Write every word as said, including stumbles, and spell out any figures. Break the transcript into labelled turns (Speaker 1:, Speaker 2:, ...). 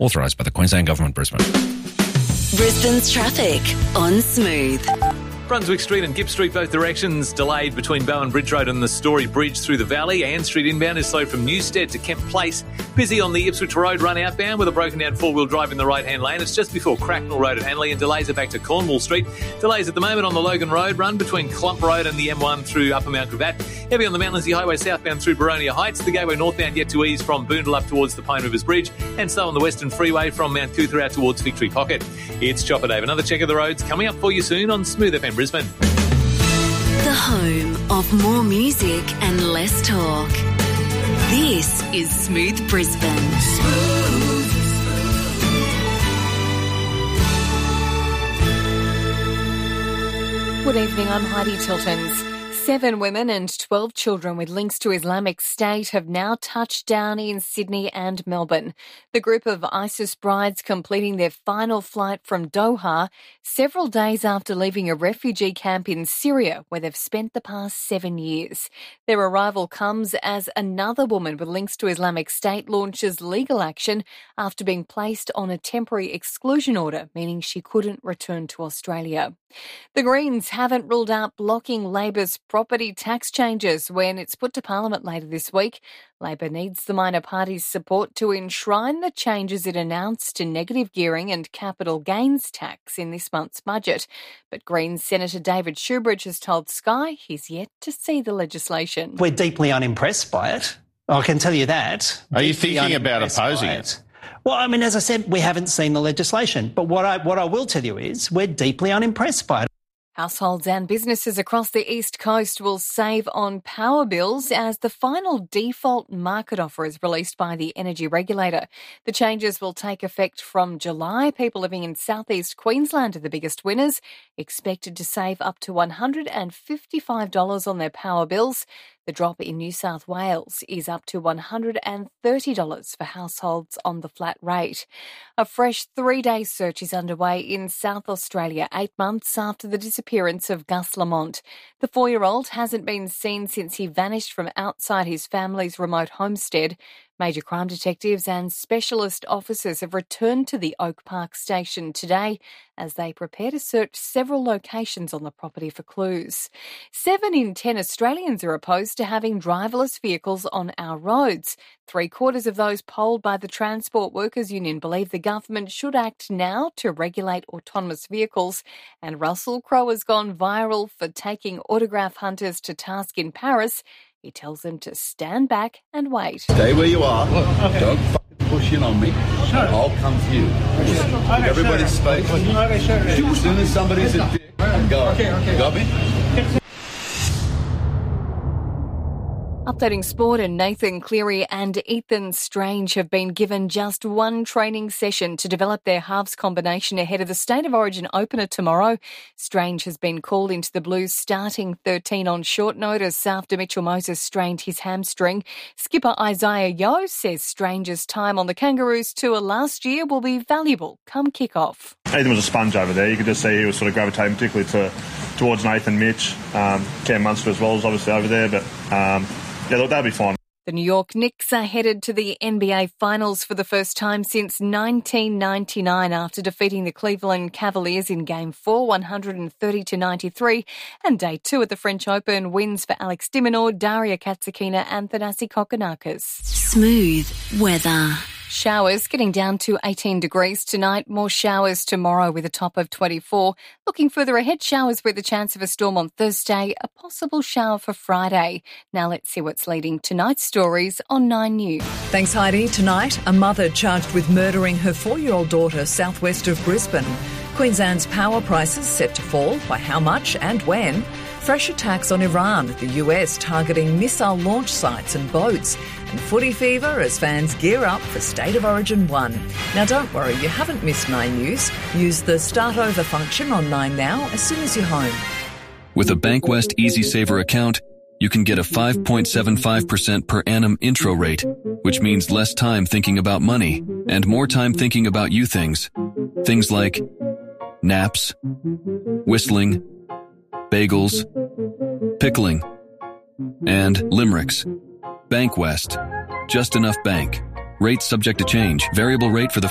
Speaker 1: Authorised by the Queensland Government, Brisbane.
Speaker 2: Brisbane's traffic on Smooth.
Speaker 3: Brunswick Street and Gipp Street, both directions delayed between Bowen Bridge Road and the Story Bridge through the valley. Ann Street inbound is slow from Newstead to Kemp Place. Busy on the Ipswich Road run outbound with a broken down four-wheel drive in the right-hand lane. It's just before Cracknell Road at Hanley, and delays are back to Cornwall Street. Delays at the moment on the Logan Road run between Clump Road and the M one through Upper Mount Gravatt. Heavy on the Mount Lindesay Highway southbound through Baronia Heights. The Gateway northbound yet to ease from Boondall up towards the Pine Rivers Bridge, and so on the Western Freeway from Mount Cootha out towards Victory Pocket. It's Chopper Dave. Another check of the roads coming up for you soon on Smooth F M Brisbane.
Speaker 2: The home of more music and less talk. This is Smooth Brisbane. Smooth.
Speaker 4: Good evening, I'm Heidi Tiltons. Seven women and twelve children with links to Islamic State have now touched down in Sydney and Melbourne. The group of ISIS brides completing their final flight from Doha several days after leaving a refugee camp in Syria where they've spent the past seven years. Their arrival comes as another woman with links to Islamic State launches legal action after being placed on a temporary exclusion order, meaning she couldn't return to Australia. The Greens haven't ruled out blocking Labor's property tax changes when it's put to Parliament later this week. Labor needs the minor party's support to enshrine the changes it announced to negative gearing and capital gains tax in this month's budget. But Greens Senator David Shoebridge has told Sky he's yet to see the legislation.
Speaker 5: We're deeply unimpressed by it. I can tell you that.
Speaker 6: Are you thinking about opposing it?
Speaker 5: it? Well, I mean, as I said, we haven't seen the legislation. But what I what I will tell you is we're deeply unimpressed by it.
Speaker 4: Households and businesses across the East Coast will save on power bills as the final default market offer is released by the energy regulator. The changes will take effect from July. People living in southeast Queensland are the biggest winners, expected to save up to one hundred fifty-five dollars on their power bills. The drop in New South Wales is up to one hundred thirty dollars for households on the flat rate. A fresh three-day search is underway in South Australia, eight months after the disappearance of Gus Lamont. The four-year-old hasn't been seen since he vanished from outside his family's remote homestead. Major crime detectives and specialist officers have returned to the Oak Park station today as they prepare to search several locations on the property for clues. Seven in ten Australians are opposed to having driverless vehicles on our roads. Three quarters of those polled by the Transport Workers Union believe the government should act now to regulate autonomous vehicles. And Russell Crowe has gone viral for taking autograph hunters to task in Paris. He tells them to stand back and wait.
Speaker 7: Stay where you are. Okay. Don't fucking push in on me. Sure. I'll come to you. Just okay, everybody's sure. space. Okay, sure. As soon as somebody's a dick, I'm going. Okay, okay. Got me?
Speaker 4: Updating sport, and Nathan Cleary and Ethan Strange have been given just one training session to develop their halves combination ahead of the State of Origin opener tomorrow. Strange has been called into the Blues starting thirteen on short notice after Mitchell Moses strained his hamstring. Skipper Isaiah Yeo says Strange's time on the Kangaroos tour last year will be valuable come kick-off.
Speaker 8: Ethan was a sponge over there. You could just see he was sort of gravitating particularly to towards Nathan, Mitch, um, Cam Munster as well is obviously over there, but um, yeah, look, they'll be fine.
Speaker 4: The New York Knicks are headed to the N B A Finals for the first time since nineteen ninety-nine after defeating the Cleveland Cavaliers in Game four, one thirty to ninety-three. And Day two at the French Open wins for Alex de Minaur, Daria Katsakina and Thanasi Kokkinakis.
Speaker 2: Smooth weather.
Speaker 4: Showers getting down to eighteen degrees tonight. More showers tomorrow with a top of twenty-four. Looking further ahead, showers with a chance of a storm on Thursday, a possible shower for Friday. Now let's see what's leading tonight's stories on Nine News.
Speaker 9: Thanks, Heidi. Tonight, a mother charged with murdering her four-year-old daughter southwest of Brisbane. Queensland's power prices set to fall. By how much and when? Fresh attacks on Iran, the U S targeting missile launch sites and boats. And footy fever as fans gear up for State of Origin one. Now don't worry, you haven't missed Nine News. Use the Start Over function on Nine Now as soon as you're home.
Speaker 10: With a Bankwest EasySaver account, you can get a five point seven five percent per annum intro rate, which means less time thinking about money and more time thinking about you things. Things like naps, whistling, bagels, pickling, and limericks. Bankwest. Just enough bank. Rates subject to change. Variable rate for the